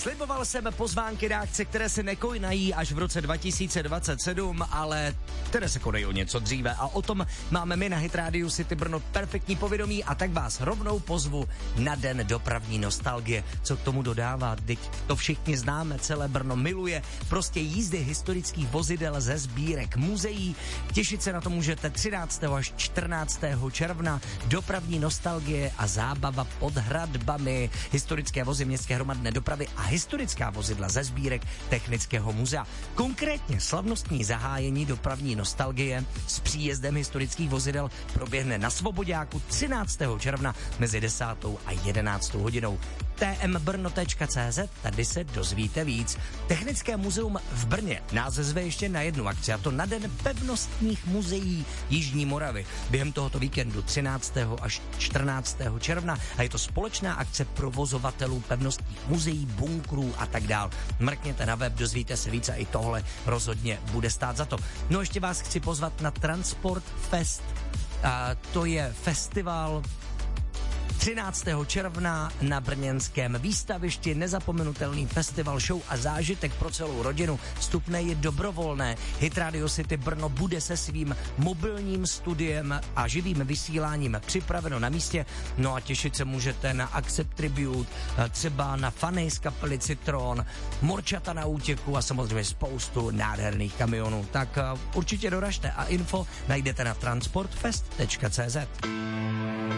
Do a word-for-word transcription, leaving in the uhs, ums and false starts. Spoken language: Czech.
Sliboval jsem pozvánky na akce, které se nekonají až v roce dva tisíce dvacet sedm, ale které se konají o něco dříve a o tom máme my na Hit Radio City Brno perfektní povědomí a tak vás rovnou pozvu na den dopravní nostalgie. Co k tomu dodávat? Teď to všichni známe, celé Brno miluje prostě jízdy historických vozidel ze sbírek muzeí. Těšit se na to můžete třináctého až čtrnáctého června. Dopravní nostalgie a zábava pod hradbami, historické vozy městské hromadné dopravy a historická vozidla ze sbírek Technického muzea. Konkrétně slavnostní zahájení dopravní nostalgie s příjezdem historických vozidel proběhne na Svoboďáku třináctého června mezi desátou a jedenáctou hodinou. t m brno tečka c z, tady se dozvíte víc. Technické muzeum v Brně nás zve ještě na jednu akci, a to na den pevnostních muzeí Jižní Moravy. Během tohoto víkendu třináctého až čtrnáctého června a je to společná akce provozovatelů pevnostních muzeí, bunkrů a tak dál. Mrkněte na web, dozvíte se víc a i tohle rozhodně bude stát za to. No ještě vás chci pozvat na Transport Fest. A to je festival třináctého června na brněnském výstavišti, nezapomenutelný festival, show a zážitek pro celou rodinu. Vstupné je dobrovolné. Hit Radio City Brno bude se svým mobilním studiem a živým vysíláním připraveno na místě. No a těšit se můžete na Accept Tribute, třeba na Fanny z kapely Citron, Morčata na útěku a samozřejmě spoustu nádherných kamionů. Tak určitě doražte a info najdete na transportfest tečka c z.